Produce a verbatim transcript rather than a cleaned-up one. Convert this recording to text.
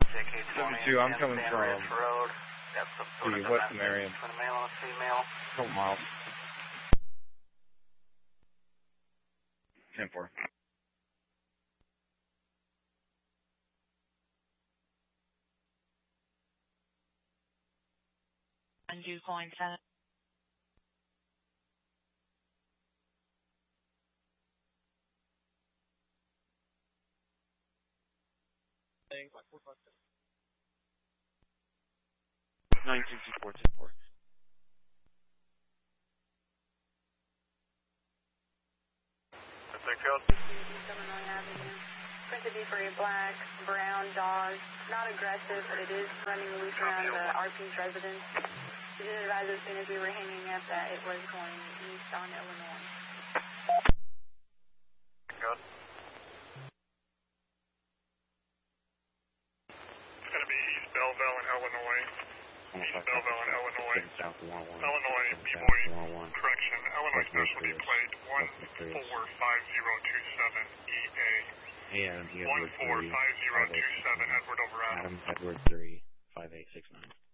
seventy-two, I'm coming from the West Marion. Couple miles. ten four. Undue calling seven. nine two two four ten four. That's that code. Printed be for a black, brown dog. Not aggressive, but it is running loose around the R P's residence. We did advise as soon as we were hanging up that it was going east on Illinois. Code. It's going to be East Belleville in Illinois. East Belleville in Illinois. Illinois, B-Boy, correction, Illinois Specialty Plate one four five zero two seven E A. And one four five zero two seven, Edward over Adam. Adam, Edward three five eight six nine.